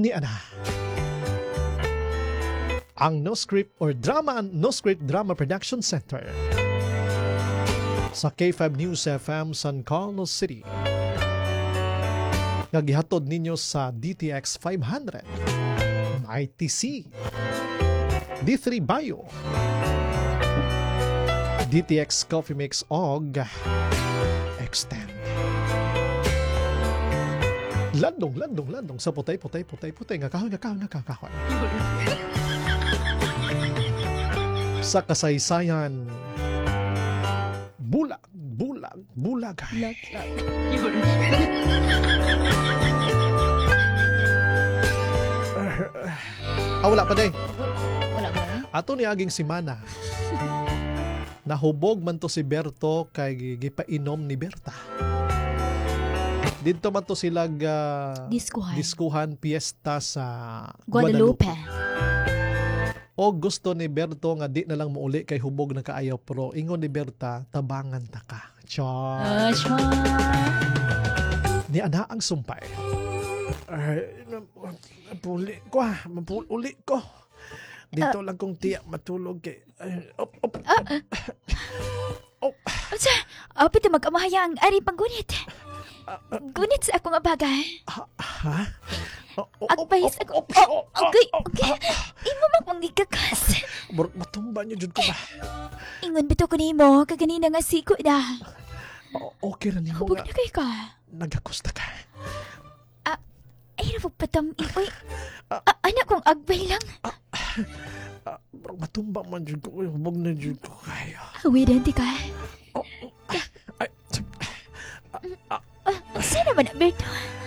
ni Ana. Ang No Script or Drama and No Script Drama Production Center sa K5 News FM San Carlos City. Nagihatod ninyo sa DTX 500, ITC, D3 Bio, DTX Coffee Mix og Extend. Landong sa putay nga kahon. Sa kasaysayan, bulag. Wala pa din. Wala ba? Ato ni aging simana. Nahubog man to si Berto kay gipainom ni Berta. Dito man to silag diskuhan piyesta sa Guadalupe. O gusto ni Berto nga di na lang muuli kay hubog na kaayaw, pero ingon ni Berta, tabangan ta ka. Char. Ni Ana ang sumpay. Mapuli ko. Dito lang kong tiyak matulog kay... Pito mag-amahaya ang ari pang gunit. Gunit sa akong abagay. Ha? Agbayis ako. Okay. Imo man kong gigakas. Matumba niyo dyan ko ba? Ingon bito ko nimo, kaganina nga siko na. Okay na ni mo Hubog nga. na kay ka. Nagakusta ka. Ay, rapog patam. Uy, anak kong agbay lang. Matumba man dyan ko. Hubog na dyan ko kayo. Hawidan di ka. Ay, Sino ba na, Berto?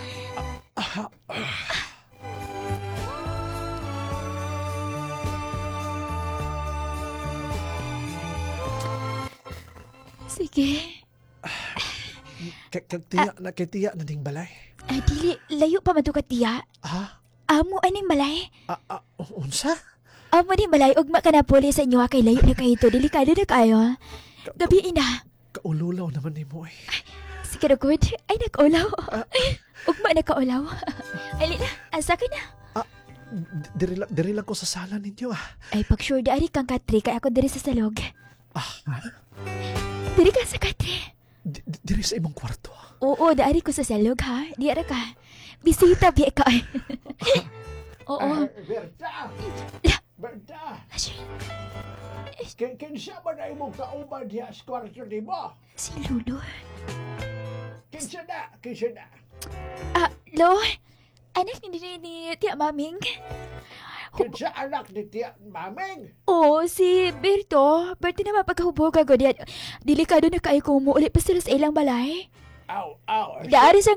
Sige. Katiya na ding balay. Dili, layo pa madukat diya. Ha? Amo aning balay. Unsa? Amo ni balay, ugma ka na puli sa inyo kay layo na kayo to. Delikado na kayo. Gabi ina. Kaululaw naman ni mo eh. Sige na good. Ay, nag-ulaw. Ugma na ka-ulaw. Alina, asa ka na? Diri lang ko sa sala ninyo Ay, pag sure daari kang katri, kaya ako diri sa salog. Ha? Diri ka sa katri. Diri sa imong kwarto. Oo, daari ko sa salog ha. Di ara ka. Bisita biya ka. Oo. Berta! Berta! Kinsa ba na imong kauban diya sa kwarto ni mo? Si Lulu. Kinsa na? Lo, anak ni Tia Maming. Kinsa anak ni Tiya Maming? Oo, si Berto. Berto na mapagkahubog ako. Delikado na kayo kung umuuli pa sila sa ilang balay. Aw. Daari sa